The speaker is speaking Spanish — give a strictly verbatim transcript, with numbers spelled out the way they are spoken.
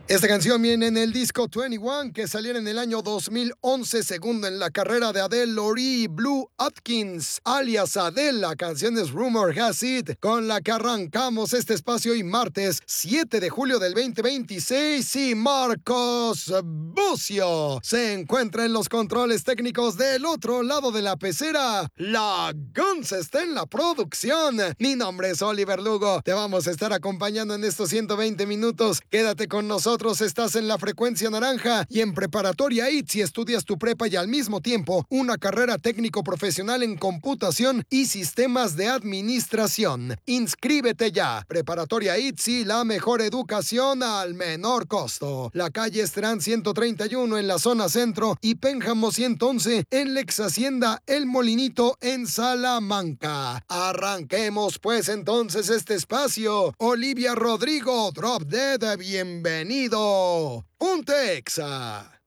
Esta canción viene en el disco veintiuno, que salió en el año dos mil once, segundo en la carrera de Adele Laurie Blue Atkins, alias Adele. La canción es Rumor Has It, con la que arrancamos este espacio hoy martes siete de julio del veinte veintiséis. Y Marcos Bucio se encuentra en los controles técnicos del otro lado de la pecera. La Guns está en la producción. Mi nombre es Oliver Lugo. Te vamos a estar acompañando en estos ciento veinte minutos. Quédate con nosotros. Estás en la frecuencia naranja y en Preparatoria I T S I estudias tu prepa y al mismo tiempo una carrera técnico profesional en computación y sistemas de administración. Inscríbete ya. Preparatoria I T S I, la mejor educación al menor costo. La calle Estrán ciento treinta y uno en la zona centro y Pénjamo ciento once en la ex hacienda El Molinito en Salamanca. Arranquemos pues entonces este espacio. Olivia Rodrigo, Drop Dead, bienvenido. Ponte Exa.